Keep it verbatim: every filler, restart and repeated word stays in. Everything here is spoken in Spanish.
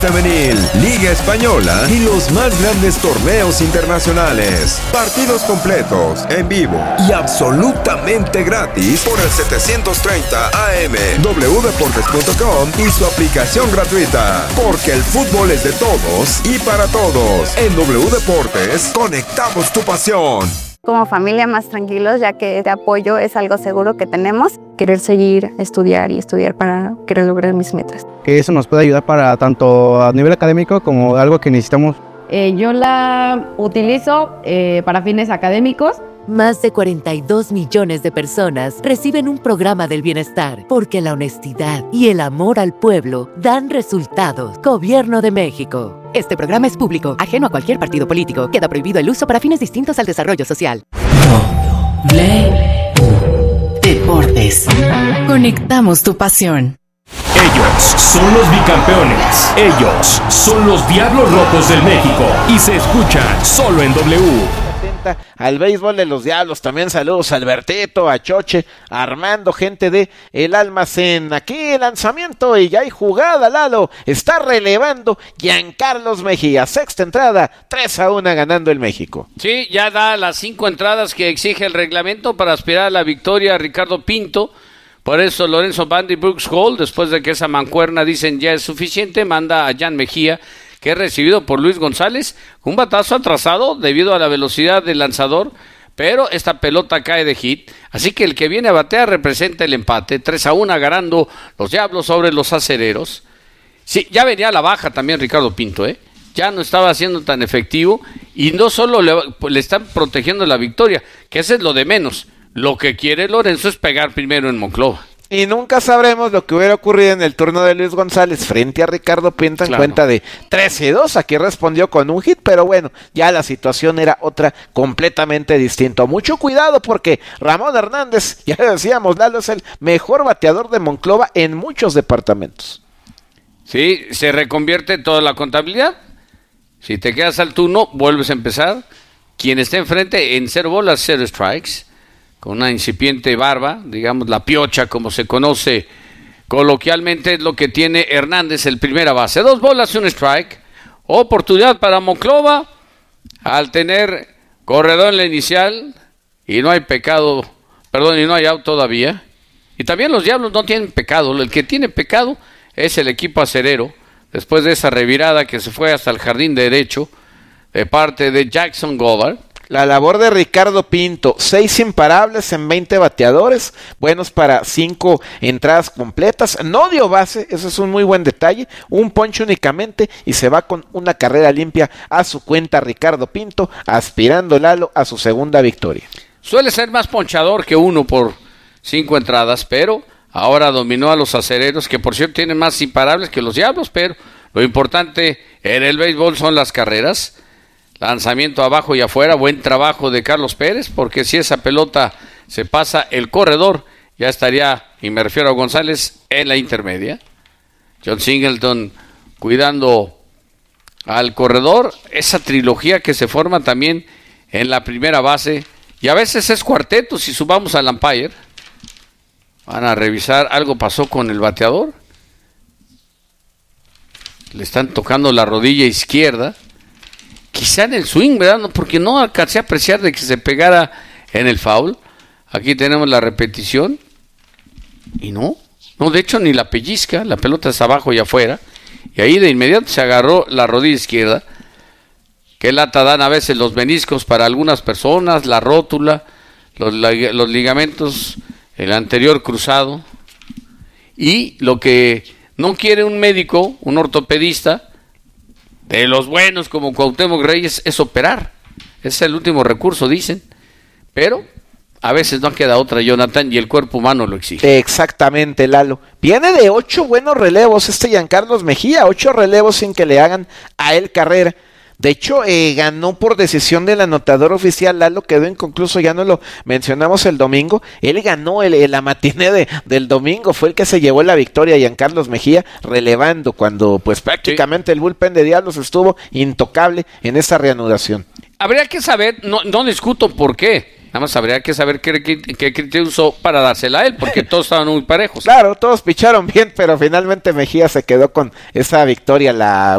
Femenil, Liga Española y los más grandes torneos internacionales. Partidos completos, en vivo y absolutamente gratis por el setecientos treinta A M, doble u deportes punto com y su aplicación gratuita. Porque el fútbol es de todos y para todos. En W Deportes, conectamos tu pasión. Como familia más tranquilos, ya que este apoyo es algo seguro que tenemos. Querer seguir, estudiar y estudiar para querer lograr mis metas. Que eso nos puede ayudar para tanto a nivel académico como algo que necesitamos. Eh, yo la utilizo eh, para fines académicos. Más de cuarenta y dos millones de personas reciben un programa del bienestar porque la honestidad y el amor al pueblo dan resultados. Gobierno de México. Este programa es público, ajeno a cualquier partido político. Queda prohibido el uso para fines distintos al desarrollo social. W Deportes. Conectamos tu pasión. Ellos son los bicampeones. Ellos son los Diablos Rojos del México. Y se escuchan solo en W. Al béisbol de los Diablos, también saludos a Albertito, a Choche, a Armando, gente de El Almacén. Aquí el lanzamiento y ya hay jugada, Lalo, está relevando Giancarlos Mejía, sexta entrada, tres a uno ganando el México. Sí, ya da las cinco entradas que exige el reglamento para aspirar a la victoria a Ricardo Pinto. Por eso Lorenzo Bandy Brooks Hall, después de que esa mancuerna dicen ya es suficiente, manda a Jan Mejía, que es recibido por Luis González, un batazo atrasado debido a la velocidad del lanzador, pero esta pelota cae de hit, así que el que viene a batear representa el empate, tres a uno ganando los Diablos sobre los Acereros. Sí, ya venía a la baja también Ricardo Pinto, ¿eh? Ya no estaba siendo tan efectivo, y no solo le, le están protegiendo la victoria, que eso es lo de menos, lo que quiere Lorenzo es pegar primero en Monclova. Y nunca sabremos lo que hubiera ocurrido en el turno de Luis González frente a Ricardo Pinto en Claro. cuenta de trece dos. Aquí respondió con un hit, pero bueno, ya la situación era otra completamente distinta. Mucho cuidado porque Ramón Hernández, ya decíamos, Lalo es el mejor bateador de Monclova en muchos departamentos. Sí, se reconvierte toda la contabilidad. Si te quedas al turno, vuelves a empezar. Quien esté enfrente en cero bolas, cero strikes. Con una incipiente barba, digamos la piocha como se conoce coloquialmente, es lo que tiene Hernández, el primera base. Dos bolas, un strike. Oportunidad para Monclova al tener corredor en la inicial y no hay pecado, perdón, y no hay out todavía. Y también los Diablos no tienen pecado. El que tiene pecado es el equipo acerero, después de esa revirada que se fue hasta el jardín derecho de parte de Jackson Goddard. La labor de Ricardo Pinto, seis imparables en veinte bateadores, buenos para cinco entradas completas, no dio base, eso es un muy buen detalle, un poncho únicamente y se va con una carrera limpia a su cuenta Ricardo Pinto, aspirando Lalo a su segunda victoria. Suele ser más ponchador que uno por cinco entradas, pero ahora dominó a los acereros, que por cierto tienen más imparables que los Diablos, pero lo importante en el béisbol son las carreras. Lanzamiento abajo y afuera, buen trabajo de Carlos Pérez, porque si esa pelota se pasa el corredor, ya estaría, y me refiero a González, en la intermedia. John Singleton cuidando al corredor, esa trilogía que se forma también en la primera base, y a veces es cuarteto si subamos al umpire. Van a revisar, algo pasó con el bateador. Le están tocando la rodilla izquierda. Quizá en el swing, ¿verdad? No, porque no alcancé a apreciar de que se pegara en el foul. Aquí tenemos la repetición. Y no, no, de hecho ni la pellizca, la pelota está abajo y afuera. Y ahí de inmediato se agarró la rodilla izquierda. Qué lata dan a veces los meniscos para algunas personas, la rótula, los, los ligamentos, el anterior cruzado. Y lo que no quiere un médico, un ortopedista, de los buenos como Cuauhtémoc Reyes, es operar. Es el último recurso, dicen. Pero a veces no queda otra, Jonathan, y el cuerpo humano lo exige. Exactamente, Lalo. Viene de ocho buenos relevos este Giancarlos Mejía, ocho relevos sin que le hagan a él carrera. De hecho, eh, ganó por decisión del anotador oficial. Lalo quedó inconcluso, ya no lo mencionamos el domingo. Él ganó el, el, la matiné de, del domingo, fue el que se llevó la victoria, Giancarlos Mejía, relevando cuando pues prácticamente sí. El bullpen de Diablos estuvo intocable en esa reanudación. Habría que saber, no, no discuto por qué, Nada más habría que saber qué, qué, qué criterio usó para dársela a él, porque todos estaban muy parejos. Claro, todos picharon bien, pero finalmente Mejía se quedó con esa victoria, la